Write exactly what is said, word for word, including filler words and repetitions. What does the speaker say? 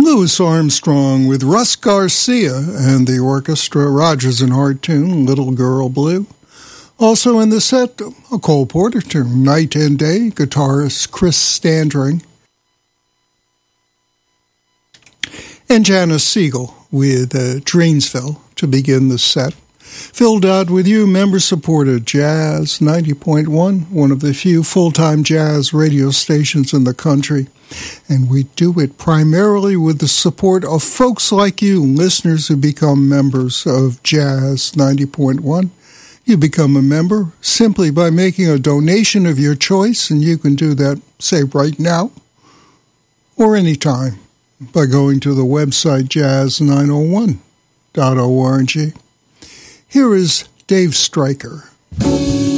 Louis Armstrong with Russ Garcia and the orchestra, Rodgers and Hart tune, Little Girl Blue. Also in the set, a Cole Porter tune, Night and Day, guitarist Chris Standring. And Janice Siegel with uh, Dreamsville to begin the set. Phil Dodd with you, member-supported Jazz ninety point one, one of the few full-time jazz radio stations in the country. And we do it primarily with the support of folks like you, listeners who become members of Jazz ninety point one. You become a member simply by making a donation of your choice, and you can do that, say, right now or anytime by going to the website jazz nine oh one dot org. Here is Dave Stryker